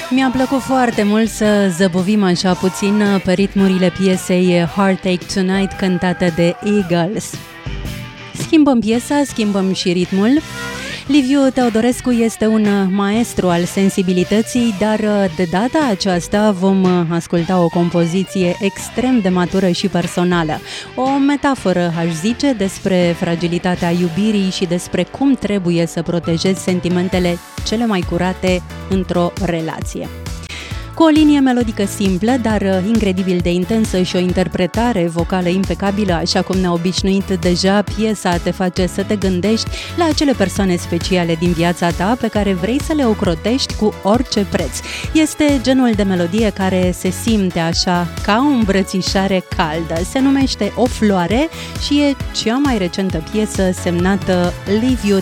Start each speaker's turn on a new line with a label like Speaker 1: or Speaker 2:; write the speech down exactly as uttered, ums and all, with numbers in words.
Speaker 1: Mi-a plăcut foarte mult să zăbovim așa puțin pe ritmurile piesei Heartache Tonight cântată de Eagles. Schimbăm piesa, schimbăm și ritmul. Liviu Teodorescu este un maestru al sensibilității, dar de data aceasta vom asculta o compoziție extrem de matură și personală. O metaforă, aș zice, despre fragilitatea iubirii și despre cum trebuie să protejezi sentimentele cele mai curate într-o relație. Cu o linie melodică simplă, dar incredibil de intensă și o interpretare vocală impecabilă, așa cum ne-a obișnuit deja, piesa te face să te gândești la acele persoane speciale din viața ta pe care vrei să le ocrotești cu orice preț. Este genul de melodie care se simte așa ca o îmbrățișare caldă. Se numește O Floare și e cea mai recentă piesă semnată Liviu